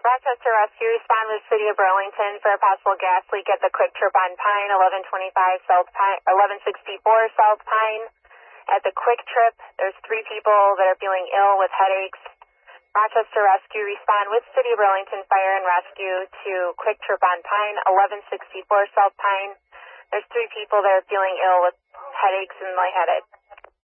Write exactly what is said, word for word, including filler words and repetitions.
Rochester Rescue, respond with City of Burlington for a possible gas leak at the Quick Trip on Pine, eleven twenty-five South Pine, eleven sixty-four South Pine. At the Quick Trip, there's three people that are feeling ill with headaches. Rochester Rescue, respond with City of Burlington Fire and Rescue to Quick Trip on Pine, eleven sixty-four South Pine. There's three people that are feeling ill with headaches and lightheaded.